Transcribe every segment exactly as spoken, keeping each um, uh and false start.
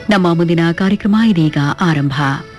ನಮ್ಮ ಮುಂದಿನ ಕಾರ್ಯಕ್ರಮ ಇದೀಗ ಆರಂಭ.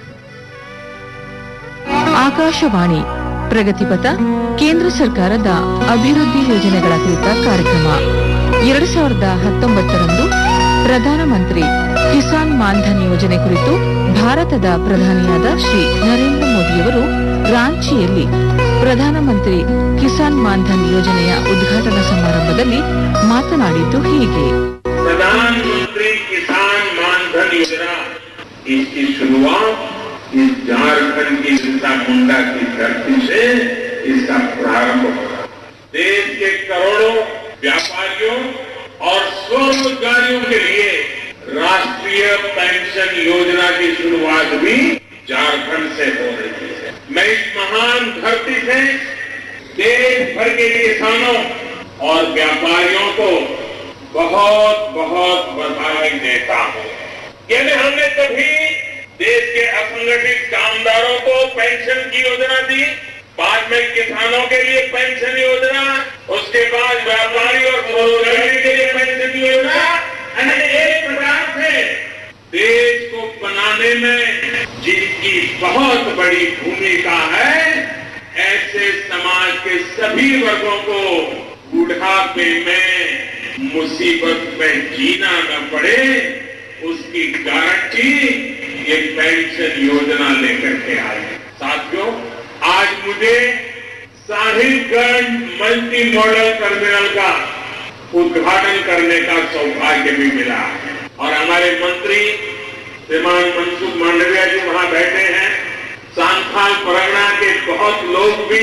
ಆಕಾಶವಾಣಿ ಪ್ರಗತಿಪಥ ಕೇಂದ್ರ ಸರ್ಕಾರದ ಅಭಿವೃದ್ಧಿ ಯೋಜನೆಗಳ ಕುರಿತ ಕಾರ್ಯಕ್ರಮ. ಎರಡು ಸಾವಿರದ ಹತ್ತೊಂಬತ್ತರಂದು ಪ್ರಧಾನಮಂತ್ರಿ ಕಿಸಾನ್ ಮಾನ್ಧನ್ ಯೋಜನೆ ಕುರಿತು ಭಾರತದ ಪ್ರಧಾನಿಯಾದ ಶ್ರೀ ನರೇಂದ್ರ ಮೋದಿಯವರು ರಾಂಚಿಯಲ್ಲಿ ಪ್ರಧಾನಮಂತ್ರಿ ಕಿಸಾನ್ ಮಾನ್ಧನ್ ಯೋಜನೆಯ ಉದ್ಘಾಟನಾ ಸಮಾರಂಭದಲ್ಲಿ ಮಾತನಾಡಿದ್ದು ಹೀಗೆ. प्रधानमंत्री किसान मानधन योजना इसकी शुरुआत इस झारखंड की बिरसा मुंडा की धरती से इसका प्रारंभ हुआ. देश के करोड़ों व्यापारियों और स्वरोजगारियों के लिए राष्ट्रीय पेंशन योजना की शुरुआत भी झारखंड से हो रही है. मैं इस महान धरती से देश भर के किसानों और व्यापारियों को बहुत बहुत बधाई देता हूँ. यदि हमने कभी देश के असंगठित कामदारों को पेंशन की योजना दी, बाद में किसानों के लिए पेंशन योजना, उसके बाद व्यापारी और स्वरोजगारी के लिए पेंशन योजना, एक प्रकार से देश को बनाने में जिसकी बहुत बड़ी भूमिका है, ऐसे समाज के सभी वर्गों को बुढ़ापे में मुसीबत में जीना न पड़े, उसकी गारंटी ये पेंशन योजना लेकर के आई. साथियों, आज मुझे साहिबगंज मल्टी मॉडल टर्मिनल का उद्घाटन करने का सौभाग्य भी मिला और हमारे मंत्री श्रीमान मनसुख मांडविया जी वहां बैठे हैं. सांथाल परगना के बहुत लोग भी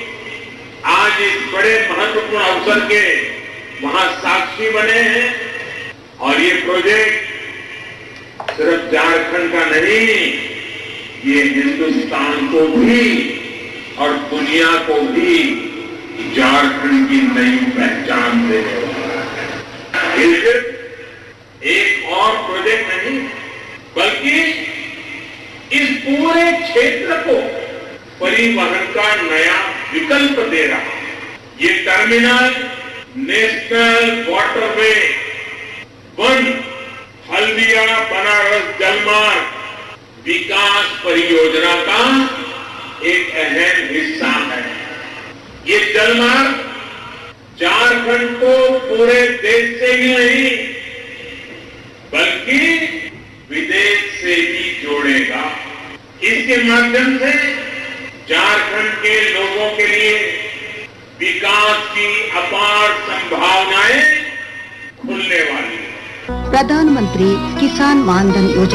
आज इस बड़े महत्वपूर्ण अवसर के वहां साक्षी बने हैं. और ये प्रोजेक्ट सिर्फ झारखंड का नहीं, ये हिंदुस्तान को भी और दुनिया को भी झारखंड की नई पहचान देने वाला है. ये सिर्फ एक और प्रोजेक्ट नहीं, बल्कि इस पूरे क्षेत्र को परिवहन का नया विकल्प दे रहा है. ये terminal national waterway one Haldia Banaras जलमार्ग विकास परियोजना का एक अहम हिस्सा है. ये जलमार्ग झारखंड को पूरे देश से ही नहीं बल्कि विदेश से भी जोड़ेगा. इसके माध्यम से झारखंड के लोगों के लिए विकास की अपार संभावनाएं खुलने वाली है. ಪ್ರಧಾನಮಂತ್ರಿ ಕಿಸಾನ್ ಮಾನ್ಧನ್ ಯೋಜನೆ